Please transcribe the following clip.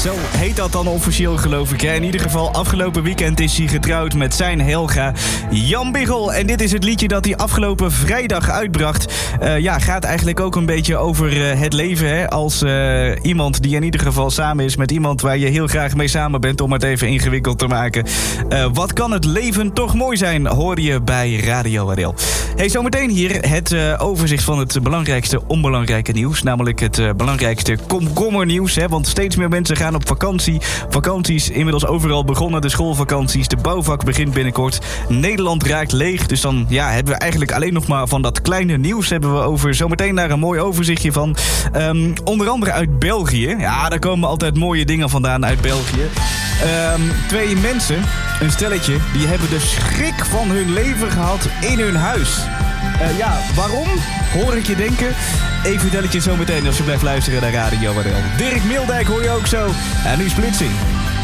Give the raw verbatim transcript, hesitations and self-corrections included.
Zo heet dat dan officieel, geloof ik. Hè? In ieder geval, afgelopen weekend is hij getrouwd met zijn Helga, Jan Biggel. En dit is het liedje dat hij afgelopen vrijdag uitbracht. Uh, ja, gaat eigenlijk ook een beetje over uh, het leven. Hè? Als uh, iemand die in ieder geval samen is met iemand waar je heel graag mee samen bent, om het even ingewikkeld te maken. Uh, wat kan het leven toch mooi zijn, hoor je bij Radio R L. Hey, zometeen hier het uh, overzicht van het belangrijkste onbelangrijke nieuws. Namelijk het uh, belangrijkste komkommernieuws. Hè? Want steeds meer mensen gaan op vakantie. Vakanties inmiddels overal begonnen. De schoolvakanties. De bouwvak begint binnenkort. Nederland raakt leeg. Dus dan ja, hebben we eigenlijk alleen nog maar van dat kleine nieuws hebben we over. Zometeen daar een mooi overzichtje van. Um, onder andere uit België. Ja, daar komen altijd mooie dingen vandaan uit België. Um, twee mensen, een stelletje, die hebben de schrik van hun leven gehad in hun huis. Uh, ja, waarom? Hoor ik je denken? Ik vertel het je zo meteen als je blijft luisteren naar Radio R L. Dirk Mildijk hoor je ook zo. En nu Splitsing.